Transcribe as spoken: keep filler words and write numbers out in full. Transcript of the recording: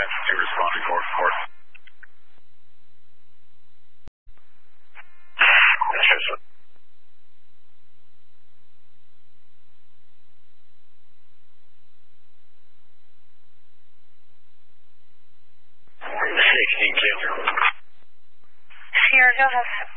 two responding court, court. sixteen, Sierra, go ahead.